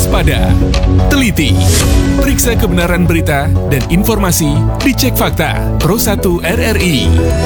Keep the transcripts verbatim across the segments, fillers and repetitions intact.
waspada, teliti, periksa kebenaran berita dan informasi, dicek fakta. Pro satu R R I.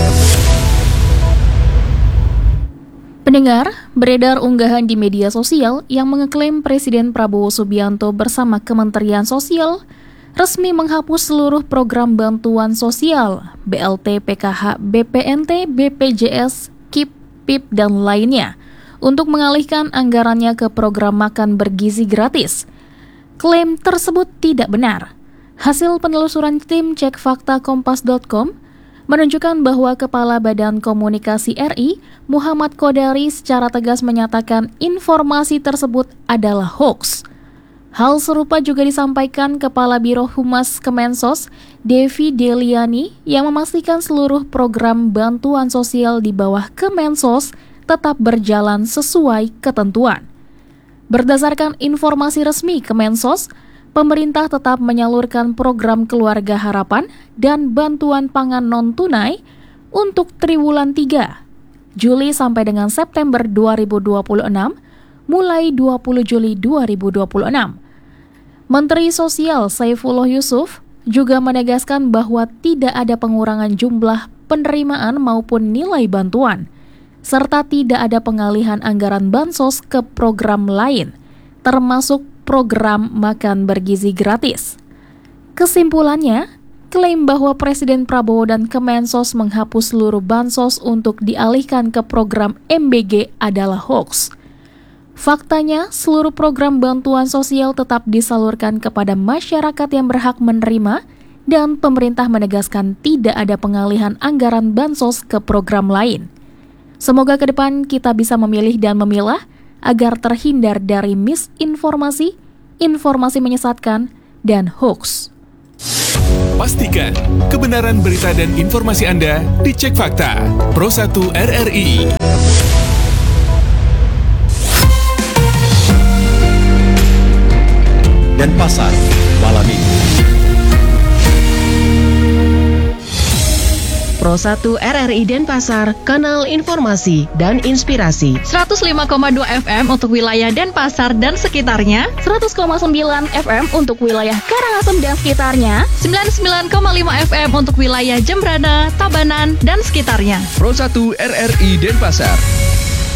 Pendengar, beredar unggahan di media sosial yang mengeklaim Presiden Prabowo Subianto bersama Kementerian Sosial resmi menghapus seluruh program bantuan sosial, B L T, P K H, B P N T, B P J S, K I P, P I P, dan lainnya untuk mengalihkan anggarannya ke program makan bergizi gratis. Klaim tersebut tidak benar. Hasil penelusuran tim cek fakta kompas dot com menunjukkan bahwa Kepala Badan Komunikasi R I, Muhammad Kodari, secara tegas menyatakan informasi tersebut adalah hoax. Hal serupa juga disampaikan Kepala Biro Humas Kemensos, Devi Deliani, yang memastikan seluruh program bantuan sosial di bawah Kemensos tetap berjalan sesuai ketentuan. Berdasarkan informasi resmi Kemensos, pemerintah tetap menyalurkan program Keluarga Harapan dan bantuan pangan non-tunai untuk triwulan tiga, Juli sampai dengan September dua ribu dua puluh enam, mulai dua puluh Juli dua ribu dua puluh enam. Menteri Sosial Saifullah Yusuf juga menegaskan bahwa tidak ada pengurangan jumlah penerimaan maupun nilai bantuan, serta tidak ada pengalihan anggaran bansos ke program lain, termasuk program makan bergizi gratis. Kesimpulannya, klaim bahwa Presiden Prabowo dan Kemensos menghapus seluruh bansos untuk dialihkan ke program M B G adalah hoax. Faktanya, seluruh program bantuan sosial tetap disalurkan kepada masyarakat yang berhak menerima dan pemerintah menegaskan tidak ada pengalihan anggaran bansos ke program lain. Semoga ke depan kita bisa memilih dan memilah agar terhindar dari misinformasi, informasi menyesatkan, dan hoax. Pastikan kebenaran berita dan informasi Anda dicek fakta. Pro satu R R I. Dan pasar malam ini. Pro satu R R I Denpasar, kanal informasi dan inspirasi. seratus lima koma dua F M untuk wilayah Denpasar dan sekitarnya, seratus koma sembilan F M untuk wilayah Karangasem dan sekitarnya, sembilan puluh sembilan koma lima F M untuk wilayah Jembrana, Tabanan, dan sekitarnya. Pro satu R R I Denpasar.